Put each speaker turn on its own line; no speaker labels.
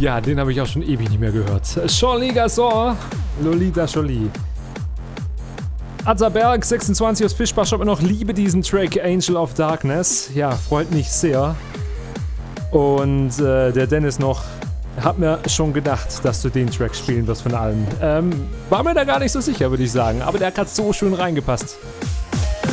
Ja, den habe ich auch schon ewig nicht mehr gehört. Jolie Gasson, Lolita Jolie. Atterberg 26 aus Fischbach schreibt mir noch, liebe diesen Track Angel of Darkness. Ja, freut mich sehr. Und der Dennis noch, hab mir schon gedacht, dass du den Track spielen wirst von allen. War mir da gar nicht so sicher, würde ich sagen. Aber der hat gerade so schön reingepasst.